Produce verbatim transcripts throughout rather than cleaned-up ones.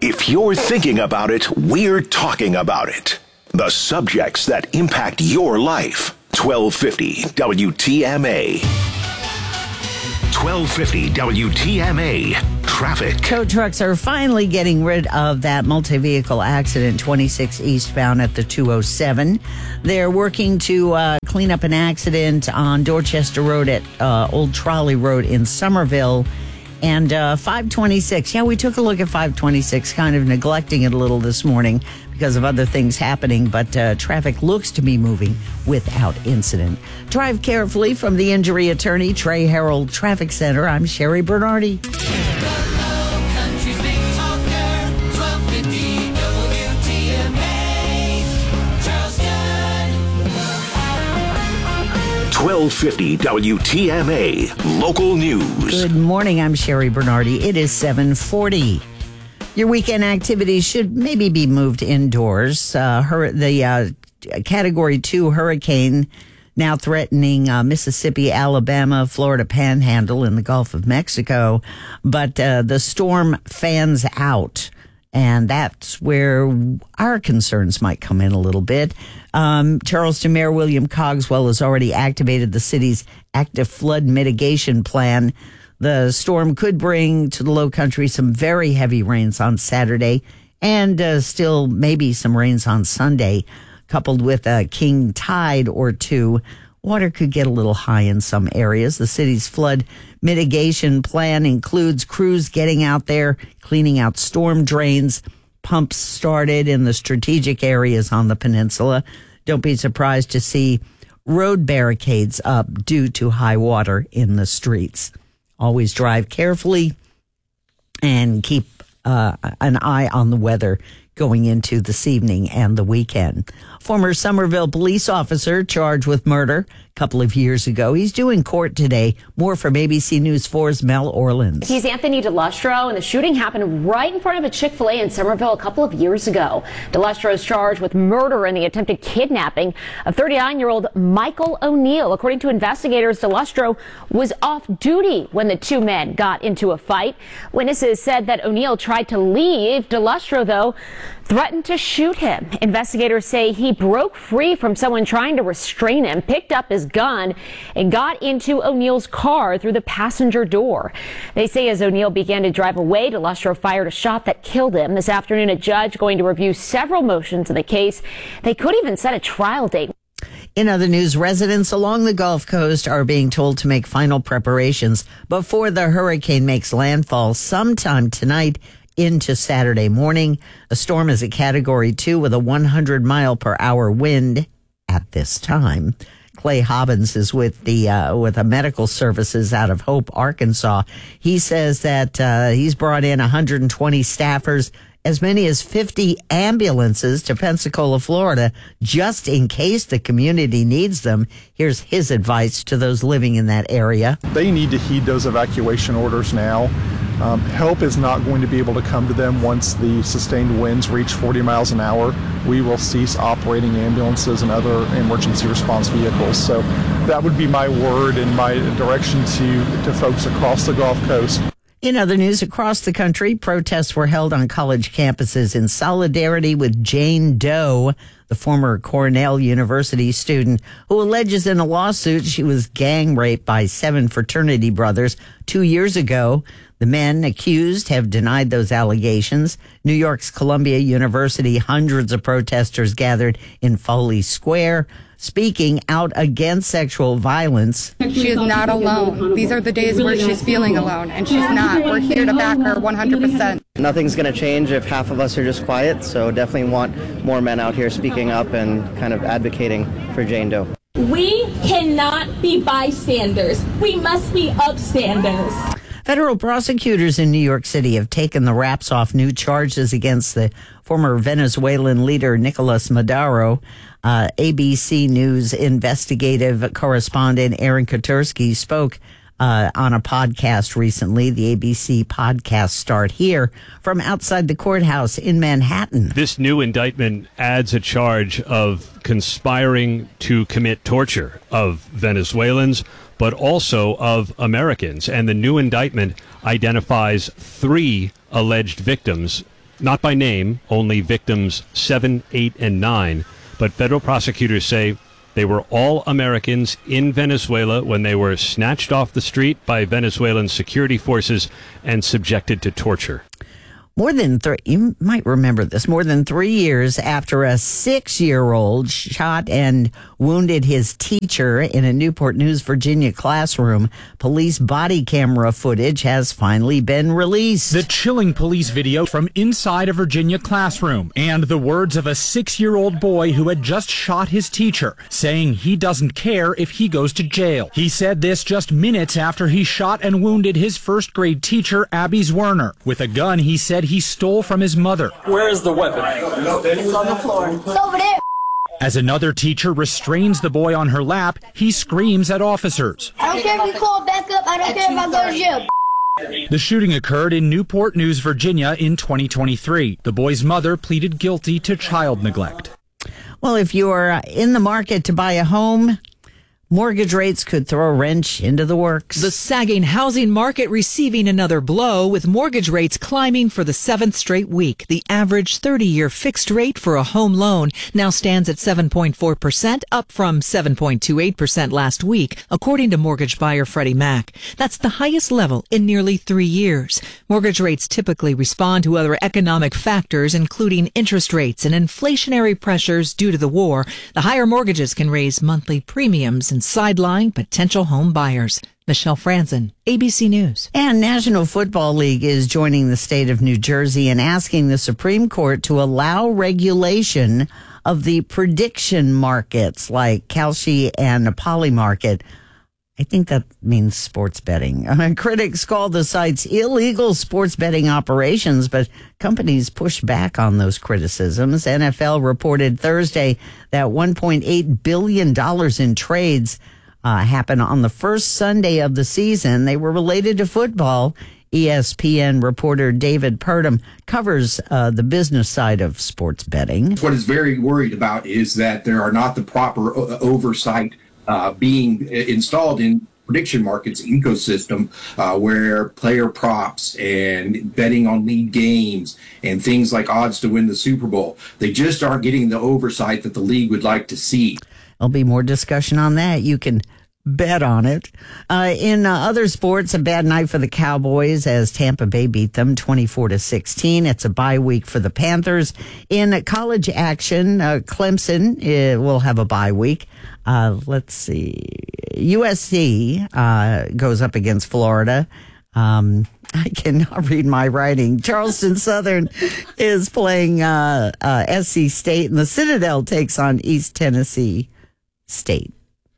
If you're thinking about it, we're talking about it. The subjects that impact your life. twelve fifty W T M A. twelve fifty W T M A. Traffic. Tow trucks are finally getting rid of that multi-vehicle accident twenty-six eastbound at the two oh seven. They're working to uh, clean up an accident on Dorchester Road at uh, Old Trolley Road in Somerville. And uh, five twenty-six, yeah, we took a look at five twenty-six, kind of neglecting it a little this morning because of other things happening, but uh, traffic looks to be moving without incident. Drive carefully. From the injury attorney, Trey Harold Traffic Center, I'm Sherry Bernardi. twelve fifty W T M A. Local news. Good morning. I'm Sherry Bernardi. It is seven forty. Your weekend activities should maybe be moved indoors. Uh, her, the uh, Category two hurricane now threatening uh, Mississippi, Alabama, Florida Panhandle, and the Gulf of Mexico. But uh, the storm fans out. And that's where our concerns might come in a little bit. Um, Charleston Mayor William Cogswell has already activated the city's active flood mitigation plan. The storm could bring to the Low Country some very heavy rains on Saturday and uh, still maybe some rains on Sunday, coupled with a king tide or two. Water could get a little high in some areas. The city's flood mitigation plan includes crews getting out there, cleaning out storm drains, pumps started in the strategic areas on the peninsula. Don't be surprised to see road barricades up due to high water in the streets. Always drive carefully and keep uh, an eye on the weather going into this evening and the weekend. Former Somerville police officer charged with murder a couple of years ago. He's due in court today. More from A B C News four's Mel Orleans. He's Anthony DeLustro, and the shooting happened right in front of a Chick-fil-A in Somerville a couple of years ago. DeLustro is charged with murder and the attempted kidnapping of thirty-nine-year-old Michael O'Neill. According to investigators, DeLustro was off duty when the two men got into a fight. Witnesses said that O'Neill tried to leave. DeLustro, though, threatened to shoot him. Investigators say he broke free from someone trying to restrain him, picked up his gun, and got into O'Neill's car through the passenger door. They say as O'Neill began to drive away, DeLustro fired a shot that killed him. This afternoon, a judge going to review several motions in the case. They could even set a trial date. In other news, residents along the Gulf Coast are being told to make final preparations before the hurricane makes landfall sometime tonight into Saturday morning. A storm is a Category two with a one hundred mile per hour wind at this time. Clay Hobbins is with the uh, with the medical services out of Hope, Arkansas. He says that uh, he's brought in one hundred twenty staffers, as many as fifty ambulances to Pensacola, Florida, just in case the community needs them. Here's his advice to those living in that area. They need to heed those evacuation orders now. Um, help is not going to be able to come to them once the sustained winds reach forty miles an hour. We will cease operating ambulances and other emergency response vehicles. So that would be my word and my direction to, to folks across the Gulf Coast. In other news, across the country, protests were held on college campuses in solidarity with Jane Doe, the former Cornell University student who alleges in a lawsuit she was gang raped by seven fraternity brothers two years ago. The men accused have denied those allegations. New York's Columbia University, hundreds of protesters gathered in Foley Square, speaking out against sexual violence. She is not alone. These are the days where she's feeling alone, and she's not. We're here to back her one hundred percent. Nothing's going to change if half of us are just quiet, so definitely want more men out here speaking up and kind of advocating for Jane Doe. We cannot be bystanders. We must be upstanders. Federal prosecutors in New York City have taken the wraps off new charges against the former Venezuelan leader Nicolas Maduro. Uh, A B C News investigative correspondent Aaron Katursky spoke uh, on a podcast recently, the A B C podcast Start Here, from outside the courthouse in Manhattan. This new indictment adds a charge of conspiring to commit torture of Venezuelans, but also of Americans. And the new indictment identifies three alleged victims not by name, only victims seven, eight, and nine. But federal prosecutors say they were all Americans in Venezuela when they were snatched off the street by Venezuelan security forces and subjected to torture. More than three, you might remember this, more than three years after a six-year-old shot and wounded his teacher in a Newport News, Virginia classroom, police body camera footage has finally been released. The chilling police video from inside a Virginia classroom and the words of a six-year-old boy who had just shot his teacher, saying he doesn't care if he goes to jail. He said this just minutes after he shot and wounded his first-grade teacher, Abby Zwerner, with a gun he said he stole from his mother. Where is the weapon? It's on the floor. It's over there. As another teacher restrains the boy on her lap, he screams at officers. I don't care if you call back up. I don't care if I go to jail. The shooting occurred in Newport News, Virginia in twenty twenty-three. The boy's mother pleaded guilty to child neglect. Well, if you're in the market to buy a home, mortgage rates could throw a wrench into the works. The sagging housing market receiving another blow, with mortgage rates climbing for the seventh straight week. The average thirty-year fixed rate for a home loan now stands at seven point four percent, up from seven point two eight percent last week, according to mortgage buyer Freddie Mac. That's the highest level in nearly three years. Mortgage rates typically respond to other economic factors, including interest rates and inflationary pressures due to the war. The higher mortgages can raise monthly premiums and sideline potential home buyers. Michelle Franzen, A B C News. And National Football League is joining the state of New Jersey and asking the Supreme Court to allow regulation of the prediction markets like Kalshi and the Polymarket. I think that means sports betting. Uh, critics call the sites illegal sports betting operations, but companies push back on those criticisms. N F L reported Thursday that one point eight billion dollars in trades uh, happened on the first Sunday of the season. They were related to football. E S P N reporter David Purdom covers uh, the business side of sports betting. What is very worried about is that there are not the proper o- oversight Uh, being installed in prediction markets ecosystem uh, where player props and betting on league games and things like odds to win the Super Bowl, they just aren't getting the oversight that the league would like to see. There'll be more discussion on that. You can bet on it. Uh, in uh, other sports, a bad night for the Cowboys as Tampa Bay beat them twenty-four to sixteen. It's a bye week for the Panthers. In college action, uh, Clemson uh, will have a bye week. Uh, let's see. U S C uh, goes up against Florida. Um, I cannot read my writing. Charleston Southern is playing uh, uh, S C State, and the Citadel takes on East Tennessee State.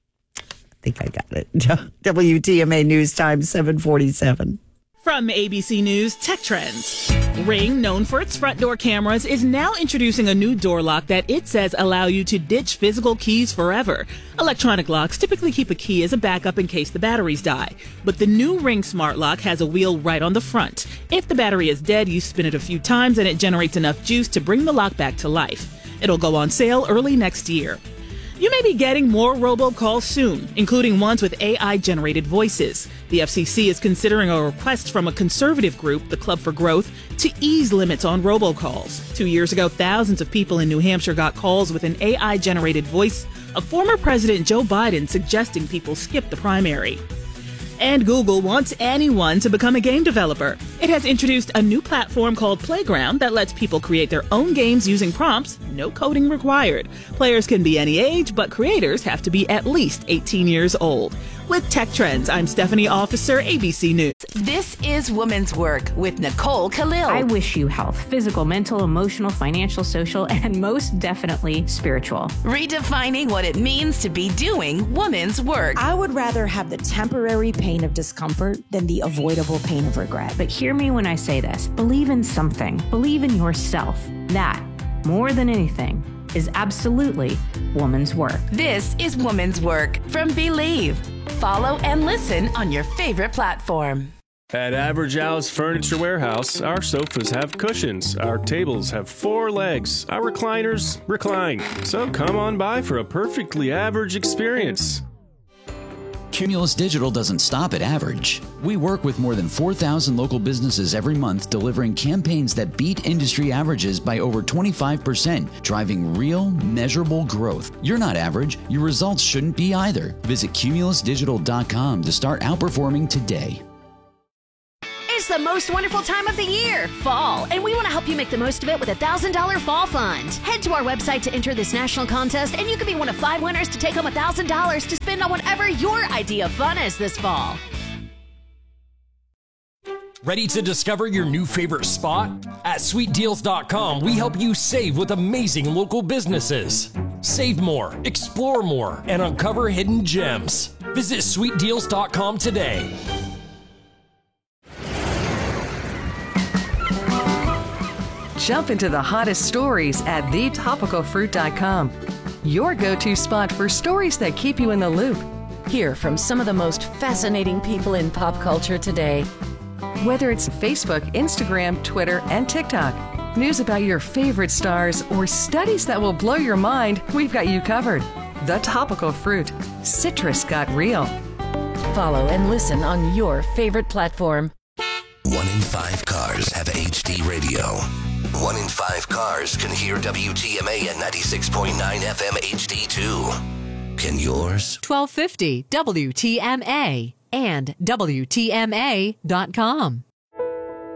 I think I got it. W T M A News Time, seven forty-seven. From A B C News Tech Trends. Ring, known for its front door cameras, is now introducing a new door lock that it says allow you to ditch physical keys forever. Electronic locks typically keep a key as a backup in case the batteries die. But the new Ring Smart Lock has a wheel right on the front. If the battery is dead, you spin it a few times and it generates enough juice to bring the lock back to life. It'll go on sale early next year. You may be getting more robocalls soon, including ones with A I-generated voices. The F C C is considering a request from a conservative group, the Club for Growth, to ease limits on robocalls. Two years ago, thousands of people in New Hampshire got calls with an A I-generated voice of former President Joe Biden suggesting people skip the primary. And Google wants anyone to become a game developer. It has introduced a new platform called Playground that lets people create their own games using prompts, no coding required. Players can be any age, but creators have to be at least eighteen years old. With Tech Trends, I'm Stephanie Officer, A B C News. This is Women's Work with Nicole Khalil. I wish you health, physical, mental, emotional, financial, social, and most definitely spiritual. Redefining what it means to be doing women's work. I would rather have the temporary pain of discomfort than the avoidable pain of regret. But hear me when I say this. Believe in something. Believe in yourself. That, more than anything, is absolutely woman's work. This is Woman's Work from Believe. Follow and listen on your favorite platform. At Average Al's Furniture Warehouse, our sofas have cushions, our tables have four legs, our recliners recline. So come on by for a perfectly average experience. Cumulus Digital doesn't stop at average. We work with more than four thousand local businesses every month, delivering campaigns that beat industry averages by over twenty-five percent, driving real, measurable growth. You're not average. Your results shouldn't be either. Visit cumulus digital dot com to start outperforming today. It's the most wonderful time of the year, fall, and we want to help you make the most of it with a one thousand dollars Fall Fund. Head to our website to enter this national contest, and you could be one of five winners to take home one thousand dollars to spend on whatever your idea of fun is this fall. Ready to discover your new favorite spot? At sweet deals dot com, we help you save with amazing local businesses. Save more, explore more, and uncover hidden gems. Visit sweet deals dot com today. Jump into the hottest stories at the topical fruit dot com. Your go-to spot for stories that keep you in the loop. Hear from some of the most fascinating people in pop culture today. Whether it's Facebook, Instagram, Twitter, and TikTok, news about your favorite stars, or studies that will blow your mind, we've got you covered. The Topical Fruit. Citrus got real. Follow and listen on your favorite platform. One in five cars have H D radio. One in five cars can hear W T M A at ninety-six point nine F M H D too. Can yours? twelve fifty W T M A and W T M A dot com.